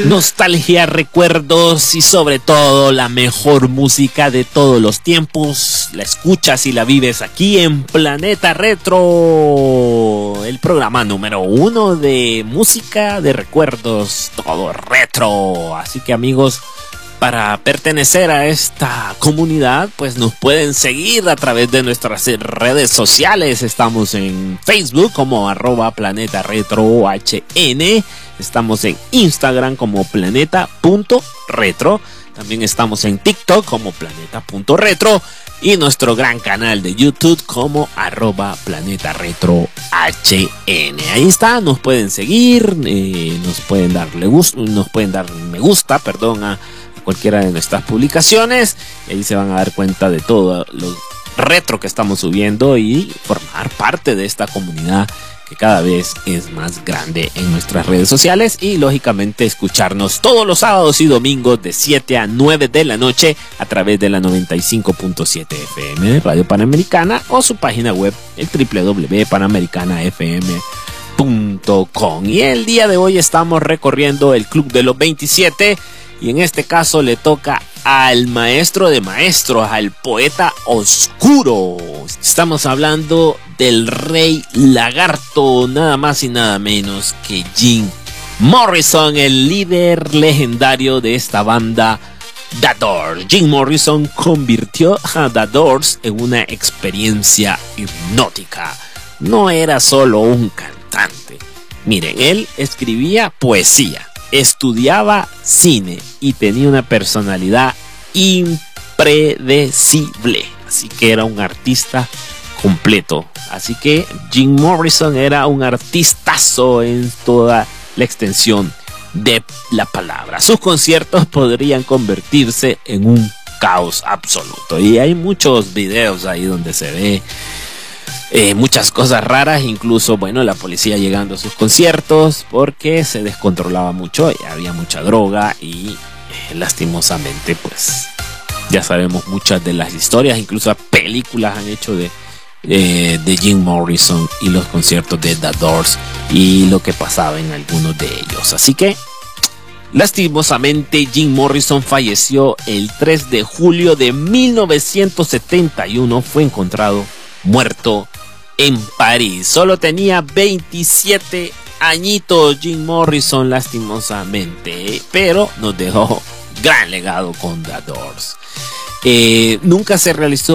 Nostalgia, recuerdos y sobre todo la mejor música de todos los tiempos. La escuchas y la vives aquí en Planeta Retro, el programa número 1 de música de recuerdos, todo retro. Así que amigos, para pertenecer a esta comunidad, pues nos pueden seguir a través de nuestras redes sociales. Estamos en Facebook como @planetaretrohn. Estamos en Instagram como planeta.retro. También estamos en TikTok como planeta.retro. Y nuestro gran canal de YouTube como @planetaretrohn. Ahí está, nos pueden seguir, nos pueden dar me gusta, a cualquiera de nuestras publicaciones, y ahí se van a dar cuenta de todo lo retro que estamos subiendo y formar parte de esta comunidad que cada vez es más grande en nuestras redes sociales, y lógicamente escucharnos todos los sábados y domingos de 7 a 9 de la noche a través de la 95.7 FM de Radio Panamericana o su página web el www.panamericanafm.com. Y el día de hoy estamos recorriendo el Club de los 27, y en este caso le toca al maestro de maestros, al poeta oscuro. Estamos hablando del Rey Lagarto, nada más y nada menos que Jim Morrison, el líder legendario de esta banda The Doors. Jim Morrison convirtió a The Doors en una experiencia hipnótica. No era solo un cantante. Miren, él escribía poesía, estudiaba cine y tenía una personalidad impredecible. Así que era un artista completo. Así que Jim Morrison era un artistazo en toda la extensión de la palabra. Sus conciertos podrían convertirse en un caos absoluto. Y hay muchos videos ahí donde se ve muchas cosas raras, incluso, la policía llegando a sus conciertos porque se descontrolaba mucho, había mucha droga y lastimosamente, pues, ya sabemos muchas de las historias, incluso películas han hecho de Jim Morrison y los conciertos de The Doors y lo que pasaba en algunos de ellos. Así que, lastimosamente, Jim Morrison falleció el 3 de julio de 1971, fue encontrado muerto en París. Solo tenía 27 añitos Jim Morrison, lastimosamente, pero nos dejó gran legado con The Doors. Nunca se realizó